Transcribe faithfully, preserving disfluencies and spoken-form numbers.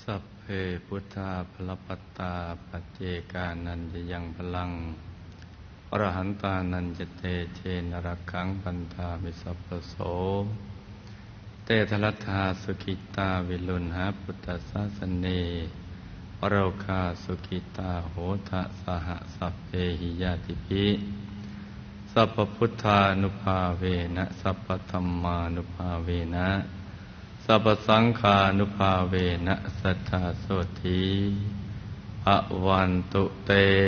สัพเพพุทธาภลปัตตาปัจเจกานันจะยังพลังอรหันตานันจะเตเชนรักขังปันธามิสัพพโสเตทลัทธาสุขิตาวิลุณหาพุทธศาสเนวโรคาสุขิตาโหทะสหสัพเพหิยาติภิสัพพพุทธานุภาเวนะสัพพธัมมานุภาเวนะสัพพสังฆานุภาเวนะสัทธาโสธีภวันตุเต